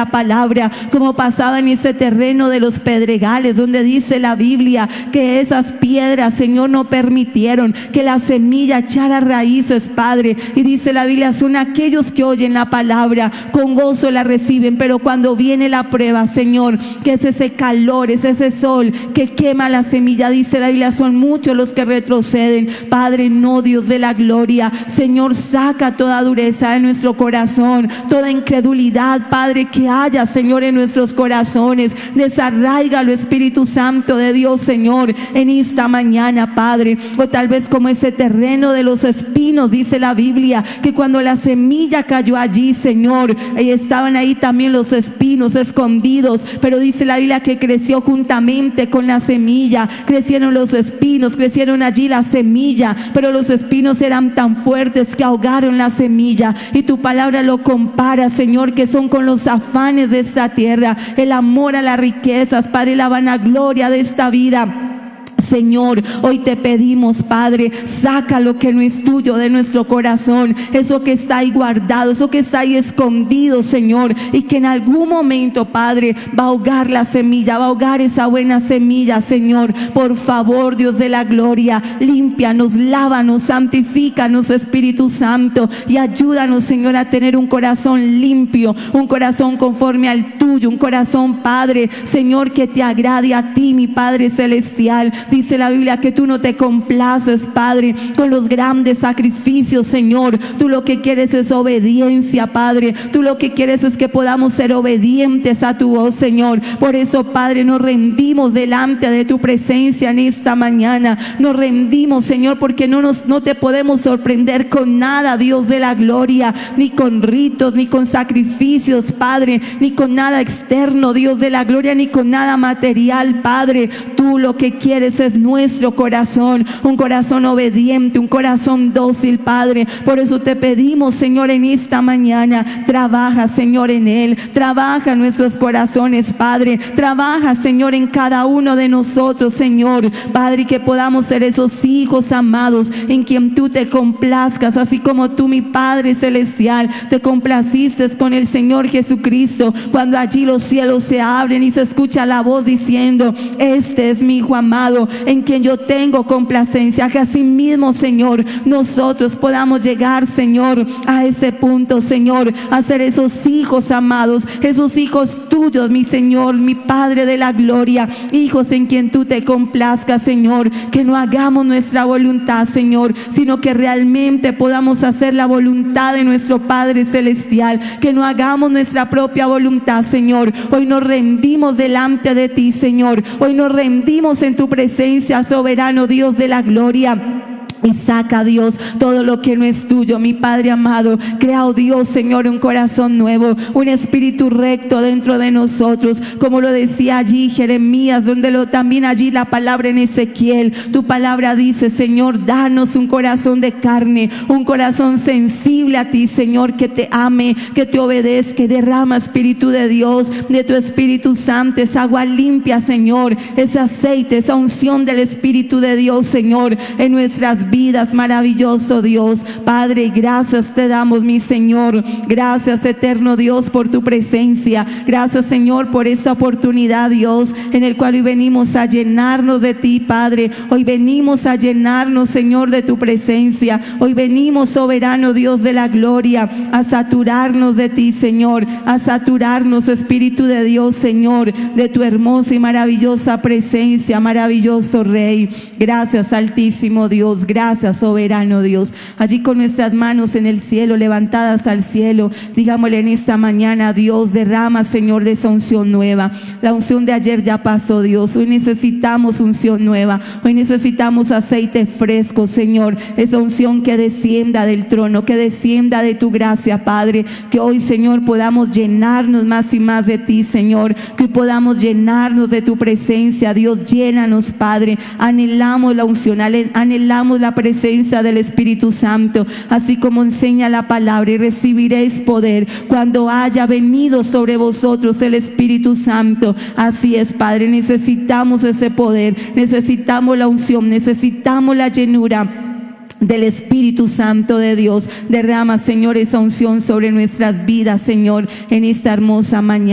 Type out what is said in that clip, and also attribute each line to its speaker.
Speaker 1: la palabra, como pasaba en ese terreno de los pedregales, donde dice la Biblia que esas piedras, Señor, no permitieron que la semilla echara raíces, Padre. Y dice la Biblia, son aquellos que oyen la palabra, con gozo la reciben, pero cuando viene la prueba, Señor, que es ese calor, es ese sol que quema la semilla, dice la Biblia, son muchos los que retroceden. Padre, no, Dios de la gloria, Señor, saca toda dureza de nuestro corazón, toda incredulidad, Padre, que haya, Señor, en nuestros corazones. Desarráigalo, Espíritu Santo de Dios, Señor, en esta mañana, Padre. O tal vez como ese terreno de los espinos, dice la Biblia, que cuando la semilla cayó allí, Señor, estaban ahí también los espinos escondidos, pero dice la Biblia que creció juntamente con la semilla. Crecieron los espinos, crecieron allí la semilla, pero los espinos eran tan fuertes que ahogaron la semilla. Y tu palabra lo compara, Señor, que son con los afanes de esta tierra, el amor a las riquezas, Padre, la vanagloria de esta vida. Señor, hoy te pedimos, Padre, saca lo que no es tuyo de nuestro corazón, eso que está ahí guardado, eso que está ahí escondido, Señor, y que en algún momento, Padre, va a ahogar la semilla, va a ahogar esa buena semilla, Señor. Por favor, Dios de la gloria, límpianos, lávanos, santifícanos, Espíritu Santo, y ayúdanos, Señor, a tener un corazón limpio, un corazón conforme al tuyo, un corazón, Padre, Señor, que te agrade a ti, mi Padre celestial. Dice la Biblia que tú no te complaces, Padre, con los grandes sacrificios, Señor. Tú lo que quieres es obediencia, Padre. Tú lo que quieres es que podamos ser obedientes a tu voz, Señor. Por eso, Padre, nos rendimos delante de tu presencia en esta mañana. Nos rendimos, Señor, porque no te podemos sorprender con nada, Dios de la gloria, ni con ritos, ni con sacrificios, Padre, ni con nada externo, Dios de la gloria, ni con nada material, Padre. Tú lo que quieres es nuestro corazón, un corazón obediente, un corazón dócil, Padre. Por eso te pedimos, Señor, en esta mañana, trabaja, Señor, en él, trabaja en nuestros corazones, Padre, trabaja, Señor, en cada uno de nosotros, Señor, Padre, y que podamos ser esos hijos amados en quien tú te complazcas, así como tú, mi Padre celestial, te complaciste con el Señor Jesucristo, cuando allí los cielos se abren y se escucha la voz diciendo: este es mi Hijo amado, en quien yo tengo complacencia. Que así mismo, Señor, nosotros podamos llegar, Señor, a ese punto, Señor, a ser esos hijos amados, esos hijos tuyos, mi Señor, mi Padre de la gloria, hijos en quien tú te complazcas, Señor. Que no hagamos nuestra voluntad, Señor, sino que realmente podamos hacer la voluntad de nuestro Padre celestial. Que no hagamos nuestra propia voluntad, Señor. Hoy nos rendimos delante de ti, Señor. Hoy nos rendimos en tu presencia, soberano Dios de la gloria. Y saca, Dios, todo lo que no es tuyo, mi Padre amado. Crea, oh Dios, Señor, un corazón nuevo, un espíritu recto dentro de nosotros, como lo decía allí Jeremías, donde también allí la palabra en Ezequiel. Tu palabra dice, Señor, danos un corazón de carne, un corazón sensible a ti, Señor, que te ame, que te obedezca. Derrama, Espíritu de Dios, de tu Espíritu Santo, esa agua limpia, Señor, ese aceite, esa unción del Espíritu de Dios, Señor, en nuestras vidas, maravilloso Dios. Padre, gracias te damos, mi Señor. Gracias, eterno Dios, por tu presencia. Gracias, Señor, por esta oportunidad, Dios, en el cual hoy venimos a llenarnos de ti, Padre. Hoy venimos a llenarnos, Señor, de tu presencia. Hoy venimos, soberano Dios de la gloria, a saturarnos de ti, Señor, a saturarnos, Espíritu de Dios, Señor, de tu hermosa y maravillosa presencia, maravilloso Rey. Gracias, altísimo Dios. Gracias, soberano Dios. Allí con nuestras manos en el cielo, levantadas al cielo, digámosle en esta mañana: Dios, derrama, Señor, de esa unción nueva. La unción de ayer ya pasó, Dios. Hoy necesitamos unción nueva. Hoy necesitamos aceite fresco, Señor. Esa unción que descienda del trono, que descienda de tu gracia, Padre. Que hoy, Señor, podamos llenarnos más y más de ti, Señor. Que podamos llenarnos de tu presencia, Dios. Llénanos, Padre. Anhelamos la unción, anhelamos la presencia del Espíritu Santo, así como enseña la palabra: y recibiréis poder cuando haya venido sobre vosotros el Espíritu Santo. Así es, Padre, necesitamos ese poder, necesitamos la unción, necesitamos la llenura del Espíritu Santo de Dios. Derrama, Señor, esa unción sobre nuestras vidas, Señor, en esta hermosa mañana.